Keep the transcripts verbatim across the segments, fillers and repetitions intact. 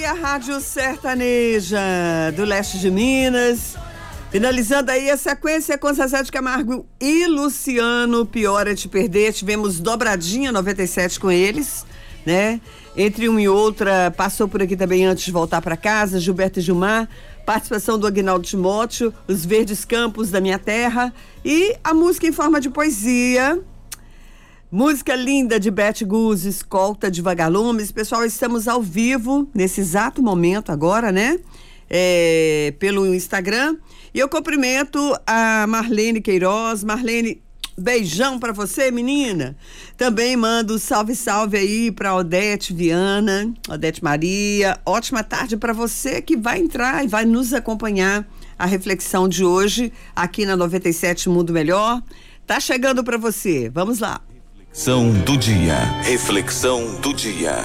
a Rádio Sertaneja do Leste de Minas. Finalizando aí a sequência com Zezé de Camargo e Luciano, Pior é Te Perder. Tivemos dobradinha noventa e sete com eles, né? Entre uma e outra, passou por aqui também antes de voltar para casa, Gilberto e Gilmar, participação do Aguinaldo Timóteo, Os Verdes Campos da Minha Terra e a música em forma de poesia. Música linda de Beth Guzzi, Escolta de Vagalumes. Pessoal, estamos ao vivo nesse exato momento agora, né? É, pelo Instagram. E eu cumprimento a Marlene Queiroz. Marlene, beijão pra você, menina. Também mando salve, salve aí pra Odete Viana, Odete Maria. Ótima tarde pra você que vai entrar e vai nos acompanhar a reflexão de hoje aqui na noventa e sete Mundo Melhor. Tá chegando pra você. Vamos lá. Reflexão do dia. Reflexão do dia.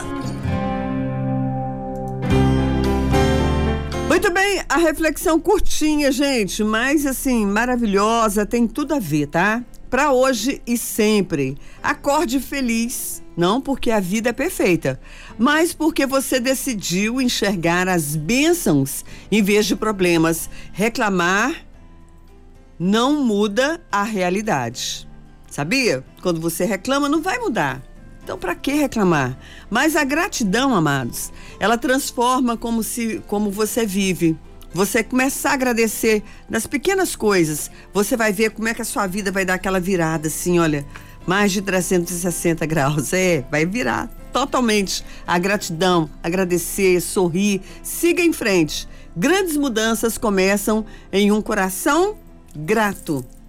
Muito bem, a reflexão curtinha, gente, mas assim, maravilhosa, tem tudo a ver, tá? Pra hoje e sempre. Acorde feliz, não porque a vida é perfeita, mas porque você decidiu enxergar as bênçãos em vez de problemas. Reclamar não muda a realidade. Sabia? Quando você reclama, não vai mudar. Então, para que reclamar? Mas a gratidão, amados, ela transforma como se, como você vive. Você começar a agradecer nas pequenas coisas, você vai ver como é que a sua vida vai dar aquela virada, assim, olha, mais de trezentos e sessenta graus. É, vai virar totalmente. A gratidão, agradecer, sorrir, siga em frente. Grandes mudanças começam em um coração grato.